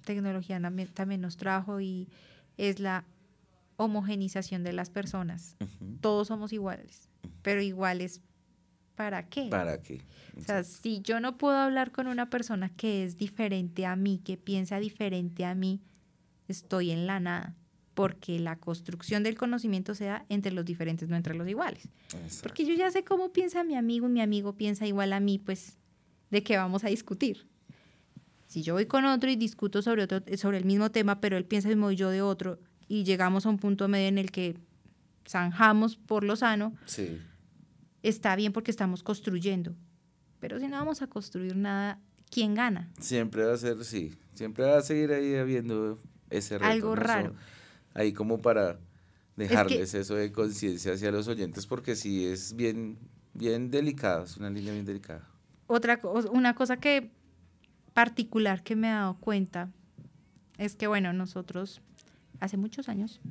tecnología también nos trajo y es la homogenización de las personas. Todos somos iguales, pero iguales ¿para qué? ¿Para qué? O sea, si yo no puedo hablar con una persona que es diferente a mí, que piensa diferente a mí, estoy en la nada, porque la construcción del conocimiento se da entre los diferentes, no entre los iguales. Exacto. Porque yo ya sé cómo piensa mi amigo y mi amigo piensa igual a mí, pues, ¿de qué vamos a discutir? Si yo voy con otro y discuto sobre el mismo tema, pero él piensa el mismo y yo de otro, y llegamos a un punto medio en el que zanjamos por lo sano, sí, está bien porque estamos construyendo. Pero si no vamos a construir nada, ¿quién gana? siempre va a ser, sí, siempre va a seguir ahí habiendo ese reto. Algo ¿no? raro. Eso, ahí como para dejarles Es que eso de conciencia hacia los oyentes, porque sí es bien, bien delicado, es una línea bien delicada. una cosa que particular que me he dado cuenta es que, bueno, nosotros hace muchos años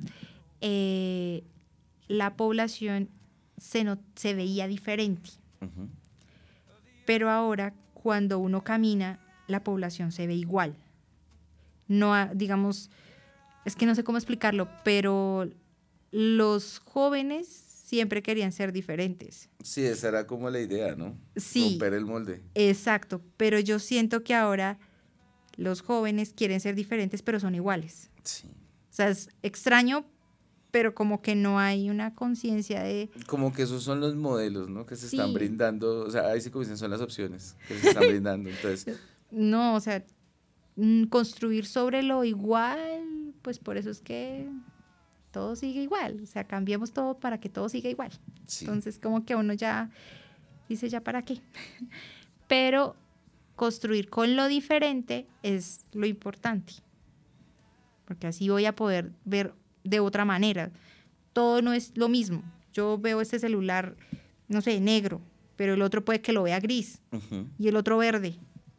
la población se veía diferente. Uh-huh. Pero ahora, cuando uno camina, la población se ve igual. No, digamos, es que no sé cómo explicarlo, pero los jóvenes siempre querían ser diferentes. Sí, esa era como la idea, ¿no? Sí, romper el molde. Exacto, pero yo siento que ahora los jóvenes quieren ser diferentes, pero son iguales. Sí. O sea, es extraño, pero como que no hay una conciencia de... Como que esos son los modelos, ¿no? Que se Sí. están brindando, o sea, ahí sí como dicen, son las opciones que se están brindando, entonces... No, o sea, construir sobre lo igual, pues por eso es que todo sigue igual. O sea, cambiemos todo para que todo siga igual. Sí. Entonces, como que uno ya dice, ¿ya para qué? Pero construir con lo diferente es lo importante. Porque así voy a poder ver de otra manera. Todo no es lo mismo. Yo veo este celular, no sé, negro, pero el otro puede que lo vea gris Uh-huh. y el otro verde.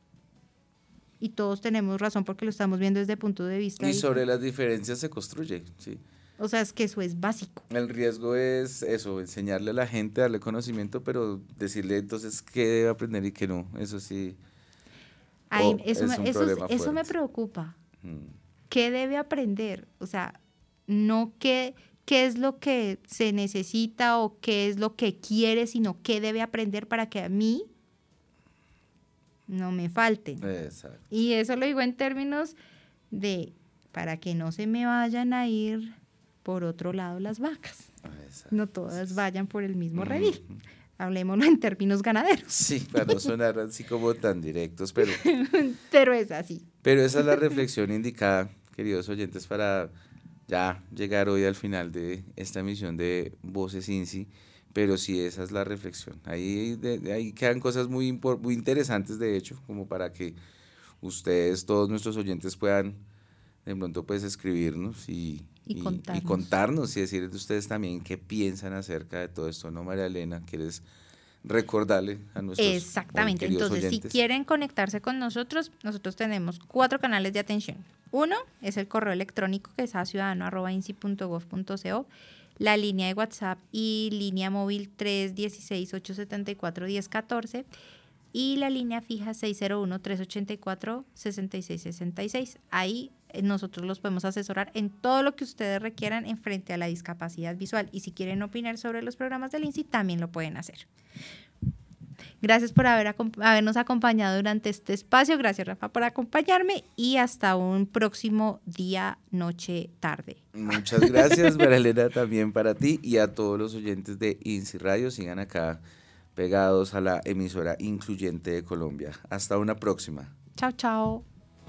Y todos tenemos razón porque lo estamos viendo desde el punto de vista. Y sobre las diferencias se construye, sí. O sea, es que eso es básico. El riesgo es eso, enseñarle a la gente, darle conocimiento, pero decirle entonces qué debe aprender y qué no. Eso sí. Ay, es un problema eso me fuerte. preocupa. ¿Qué debe aprender? O sea, no qué es lo que se necesita o qué es lo que quiere, sino qué debe aprender para que a mí no me falte. Exacto. Y eso lo digo en términos de para que no se me vayan a ir por otro lado las vacas. Exacto. No todas vayan por el mismo redil. Hablemoslo en términos ganaderos. Sí, para no sonar así como tan directos, pero... Pero es así. Pero esa es la reflexión indicada, queridos oyentes, para ya llegar hoy al final de esta emisión de Voces INSI, pero sí, esa es la reflexión. Ahí quedan cosas muy interesantes, de hecho, como para que ustedes, todos nuestros oyentes, puedan de pronto pues escribirnos y contarnos y decirles ustedes también qué piensan acerca de todo esto, ¿no, María Elena? ¿Quieres recordarle a nuestros Exactamente. queridos Entonces, oyentes? si quieren conectarse con nosotros tenemos 4 canales de atención. Uno es el correo electrónico que es ciudadano@insi.gov.co, la línea de WhatsApp y línea móvil 316-874-1014 y la línea fija 601-384-6666. Ahí nosotros los podemos asesorar en todo lo que ustedes requieran en frente a la discapacidad visual. Y si quieren opinar sobre los programas del INSI, también lo pueden hacer. Gracias por habernos acompañado durante este espacio. Gracias, Rafa, por acompañarme y hasta un próximo día, noche, tarde. Muchas gracias, María Elena, también para ti y a todos los oyentes de INSI Radio. Sigan acá pegados a la emisora incluyente de Colombia. Hasta una próxima. Chao, chao.